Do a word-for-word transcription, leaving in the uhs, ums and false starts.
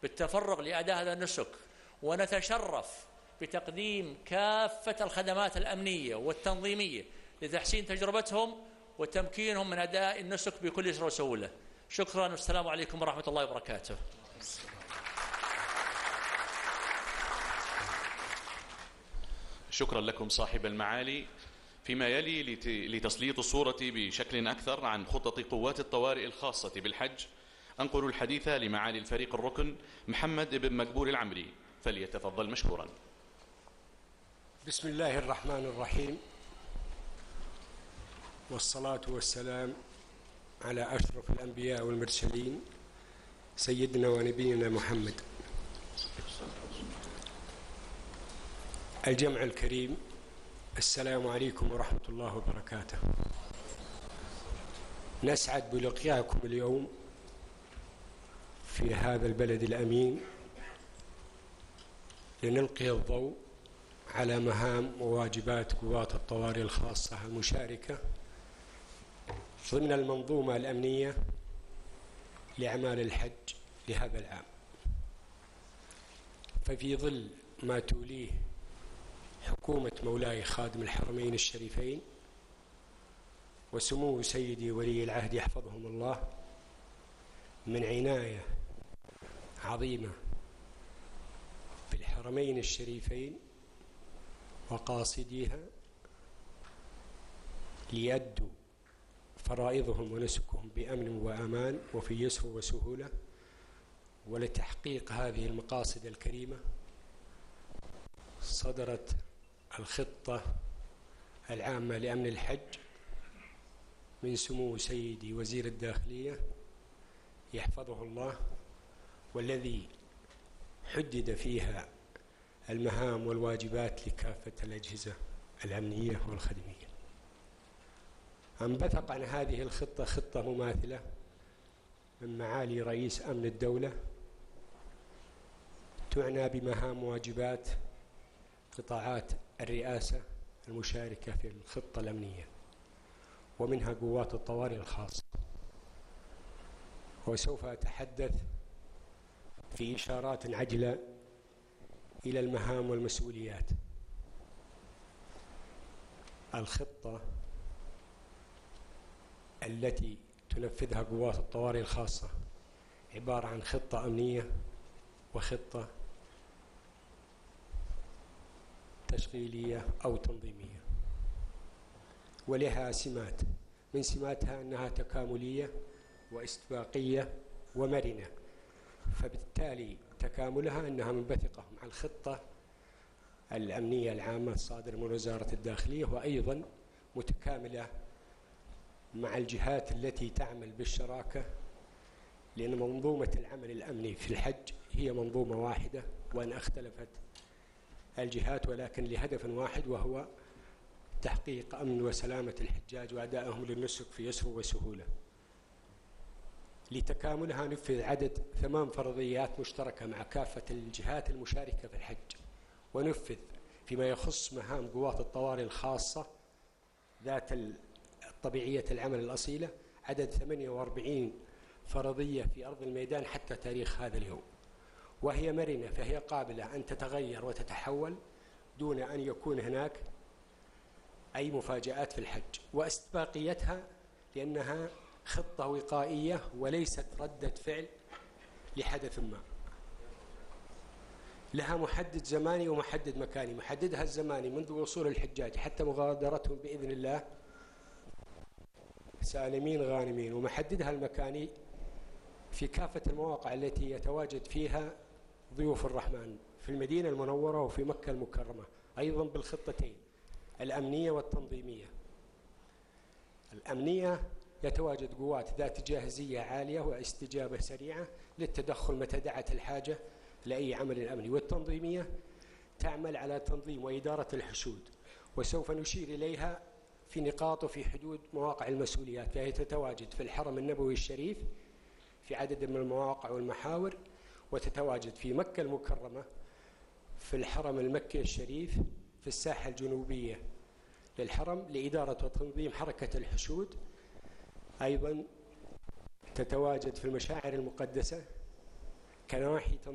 بالتفرغ لأداء هذا النسك، ونتشرف بتقديم كافة الخدمات الأمنية والتنظيمية لتحسين تجربتهم وتمكينهم من أداء النسك بكل يسر وسهولة. شكرا، والسلام عليكم ورحمة الله وبركاته. شكرا لكم صاحب المعالي. فيما يلي لتسليط الصورة بشكل أكثر عن خطة قوات الطوارئ الخاصة بالحج، أنقل الحديث لمعالي الفريق الركن محمد بن مقبول العمري، فليتفضل مشكورا. بسم الله الرحمن الرحيم، والصلاة والسلام على أشرف الأنبياء والمرسلين سيدنا ونبينا محمد. الجمع الكريم، السلام عليكم ورحمة الله وبركاته. نسعد بلقياكم اليوم في هذا البلد الأمين لنلقي الضوء على مهام وواجبات قوات الطوارئ الخاصة المشاركة ضمن المنظومة الأمنية لأعمال الحج لهذا العام. ففي ظل ما توليه حكومة مولاي خادم الحرمين الشريفين وسمو سيدي ولي العهد يحفظهم الله من عناية عظيمة بالحرمين الشريفين وقاصديها ليأدوا فرائضهم ونسكهم بأمن وأمان وفي يسر وسهولة، ولتحقيق هذه المقاصد الكريمة صدرت الخطة العامة لأمن الحج من سمو سيدي وزير الداخلية يحفظه الله، والذي حدد فيها المهام والواجبات لكافة الأجهزة الأمنية والخدمية. أنبثق عن هذه الخطة خطة مماثلة من معالي رئيس أمن الدولة تعنى بمهام وواجبات قطاعات الرئاسة المشاركة في الخطة الأمنية، ومنها قوات الطوارئ الخاصة. وسوف أتحدث في إشارات عجلة إلى المهام والمسؤوليات. الخطة التي تنفذها قوات الطوارئ الخاصة عبارة عن خطة أمنية وخطة تشغيلية أو تنظيمية، ولها سمات. من سماتها أنها تكاملية واستباقية ومرنة، فبالتالي تكاملها أنها منبثقة مع الخطة الأمنية العامة الصادرة من وزارة الداخلية، وأيضا متكاملة مع الجهات التي تعمل بالشراكة، لأن منظومة العمل الأمني في الحج هي منظومة واحدة وأن اختلفت الجهات، ولكن لهدف واحد وهو تحقيق أمن وسلامة الحجاج وأدائهم للنسك في يسر وسهولة. لتكاملها نفذ عدد ثمان فرضيات مشتركة مع كافة الجهات المشاركة في الحج، ونفذ فيما يخص مهام قوات الطوارئ الخاصة ذات طبيعية العمل الأصيلة عدد ثمانية وأربعين فرضية في أرض الميدان حتى تاريخ هذا اليوم، وهي مرنة، فهي قابلة أن تتغير وتتحول دون أن يكون هناك أي مفاجآت في الحج. واستباقيتها لأنها خطة وقائية وليست ردة فعل لحدث ما، لها محدد زماني ومحدد مكاني. محددها الزماني منذ وصول الحجاج حتى مغادرتهم بإذن الله سالمين غانمين، ومحددها المكاني في كافة المواقع التي يتواجد فيها ضيوف الرحمن في المدينة المنورة وفي مكة المكرمة، أيضا بالخطتين الأمنية والتنظيمية. الأمنية يتواجد قوات ذات جاهزية عالية واستجابة سريعة للتدخل متى دعت الحاجة لأي عمل أمني، والتنظيمية تعمل على تنظيم وإدارة الحشود، وسوف نشير إليها في نقاط وفي حدود مواقع المسؤوليات. فهي تتواجد في الحرم النبوي الشريف في عدد من المواقع والمحاور، وتتواجد في مكة المكرمة في الحرم المكي الشريف في الساحة الجنوبية للحرم لإدارة وتنظيم حركة الحشود. أيضا تتواجد في المشاعر المقدسة كنواحي